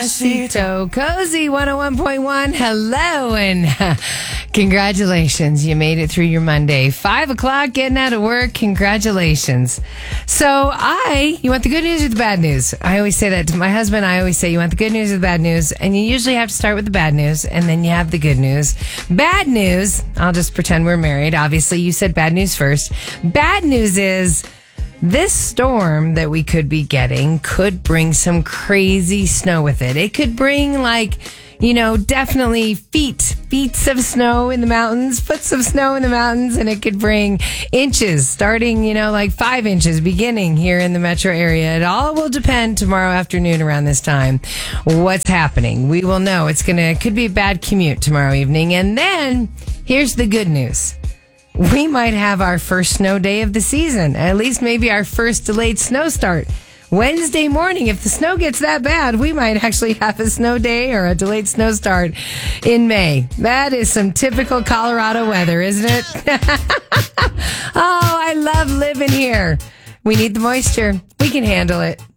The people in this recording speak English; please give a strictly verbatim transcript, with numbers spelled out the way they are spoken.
So Cozy one oh one point one. Hello and congratulations. You made it through your Monday. Five o'clock, getting out of work. Congratulations. So I, you want the good news or the bad news? I always say that to my husband. I always say, you want the good news or the bad news? And you usually have to start with the bad news and then you have the good news. Bad news, I'll just pretend we're married. Obviously, you said bad news first. Bad news is this storm that we could be getting could bring some crazy snow with it. It could bring like, you know, definitely feet, feet of snow in the mountains, foots of snow in the mountains, and it could bring inches starting, you know, like five inches beginning here in the metro area. It all will depend tomorrow afternoon around this time. What's happening? We will know. It's going to, it could be a bad commute tomorrow evening. And then here's the good news. We might have our first snow day of the season, at least maybe our first delayed snow start. Wednesday morning, if the snow gets that bad, we might actually have a snow day or a delayed snow start in May. That is some typical Colorado weather, isn't it? Oh, I love living here. We need the moisture. We can handle it.